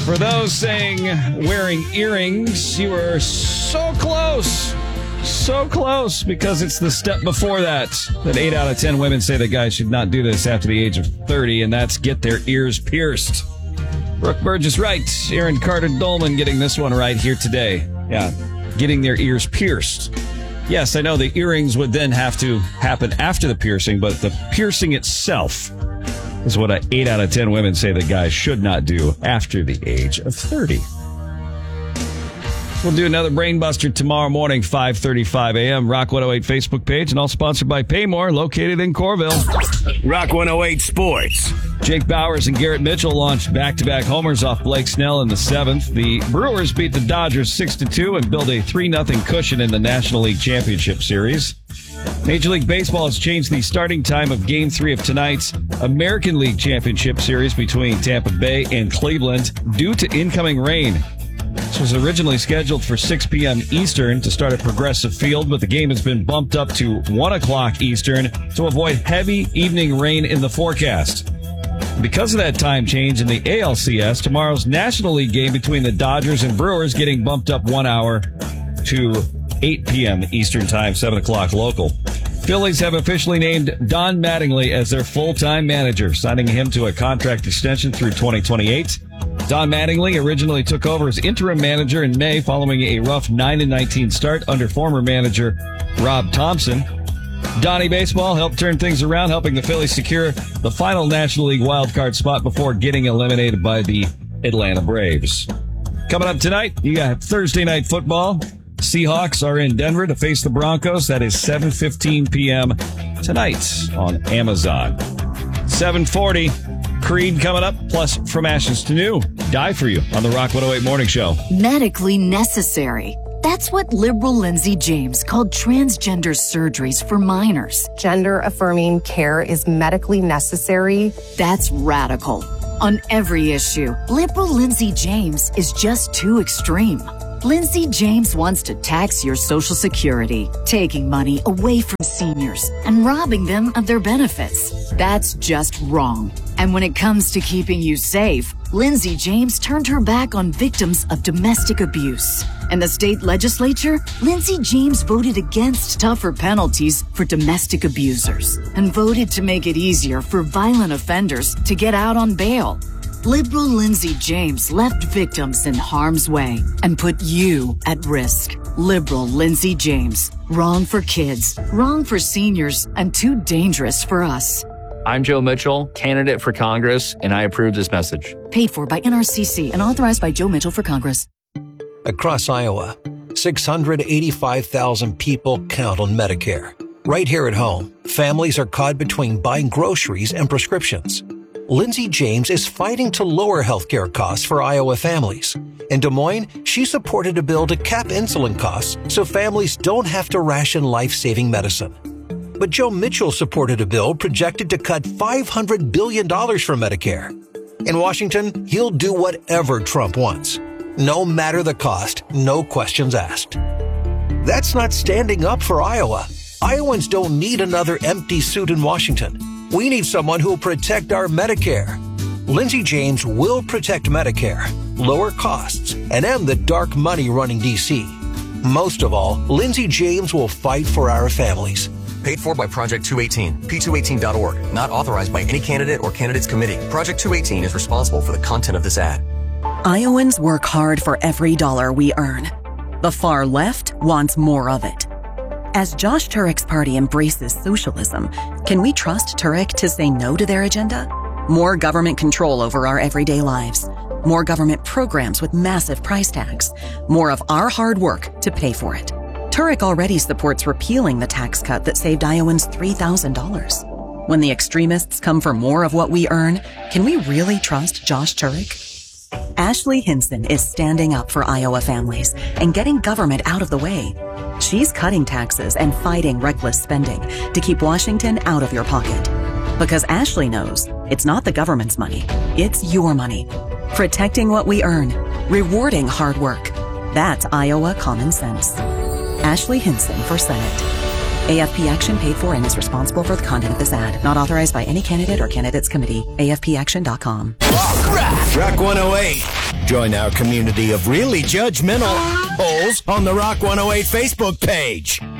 For those saying wearing earrings, you are so close. So close, because it's the step before that 8 out of 10 women say that guys should not do this after the age of 30, and that's get their ears pierced. Brooke Burgess right. Aaron Carter Dolman getting this one right here today. Yeah, getting their ears pierced. Yes, I know the earrings would then have to happen after the piercing, but the piercing itself is what 8 out of 10 women say that guys should not do after the age of 30. We'll do another Brain Buster tomorrow morning, 5:35 a.m. Rock 108 Facebook page, and all sponsored by Paymore, located in Corville. Rock 108 Sports. Jake Bowers and Garrett Mitchell launched back-to-back homers off Blake Snell in the 7th. The Brewers beat the Dodgers 6-2 and build a 3-0 cushion in the National League Championship Series. Major League Baseball has changed the starting time of Game 3 of tonight's American League Championship Series between Tampa Bay and Cleveland due to incoming rain. This was originally scheduled for 6 p.m. Eastern to start at Progressive Field, but the game has been bumped up to 1 o'clock Eastern to avoid heavy evening rain in the forecast. Because of that time change in the ALCS, tomorrow's National League game between the Dodgers and Brewers getting bumped up 1 hour to 8 p.m. Eastern Time, 7 o'clock local. Phillies have officially named Don Mattingly as their full-time manager, signing him to a contract extension through 2028. Don Mattingly originally took over as interim manager in May following a rough 9-19 start under former manager Rob Thompson. Donnie Baseball helped turn things around, helping the Phillies secure the final National League wildcard spot before getting eliminated by the Atlanta Braves. Coming up tonight, you got Thursday Night Football. Seahawks are in Denver to face the Broncos. That is 7:15 p.m. tonight on Amazon. 7:40. Creed coming up, plus From Ashes to New. Die For You on the Rock 108 Morning Show. Medically necessary. That's what liberal Lindsay James called transgender surgeries for minors. Gender-affirming care is medically necessary. That's radical. On every issue, liberal Lindsay James is just too extreme. Lindsay James wants to tax your Social Security, taking money away from seniors and robbing them of their benefits. That's just wrong. And when it comes to keeping you safe, Lindsay James turned her back on victims of domestic abuse. In the state legislature, Lindsay James voted against tougher penalties for domestic abusers and voted to make it easier for violent offenders to get out on bail. Liberal Lindsay James left victims in harm's way and put you at risk. Liberal Lindsay James. Wrong for kids, wrong for seniors, and too dangerous for us. I'm Joe Mitchell, candidate for Congress, and I approve this message. Paid for by NRCC and authorized by Joe Mitchell for Congress. Across Iowa, 685,000 people count on Medicare. Right here at home, families are caught between buying groceries and prescriptions. Lindsay James is fighting to lower healthcare costs for Iowa families. In Des Moines, she supported a bill to cap insulin costs so families don't have to ration life-saving medicine. But Joe Mitchell supported a bill projected to cut $500 billion from Medicare. In Washington, he'll do whatever Trump wants. No matter the cost, no questions asked. That's not standing up for Iowa. Iowans don't need another empty suit in Washington. We need someone who will protect our Medicare. Lindsay James will protect Medicare, lower costs, and end the dark money running D.C. Most of all, Lindsay James will fight for our families. Paid for by Project 218, p218.org. Not authorized by any candidate or candidates committee. Project 218 is responsible for the content of this ad. Iowans work hard for every dollar we earn. The far left wants more of it. As Josh Turek's party embraces socialism, can we trust Turek to say no to their agenda? More government control over our everyday lives. More government programs with massive price tags. More of our hard work to pay for it. Turek already supports repealing the tax cut that saved Iowans $3,000. When the extremists come for more of what we earn, can we really trust Josh Turek? Ashley Hinson is standing up for Iowa families and getting government out of the way. She's cutting taxes and fighting reckless spending to keep Washington out of your pocket. Because Ashley knows it's not the government's money, it's your money. Protecting what we earn, rewarding hard work. That's Iowa common sense. Ashley Hinson for Senate. AFP Action paid for and is responsible for the content of this ad. Not authorized by any candidate or candidates committee. AFPaction.com. Rock 108. Join our community of really judgmental holes on the Rock 108 Facebook page.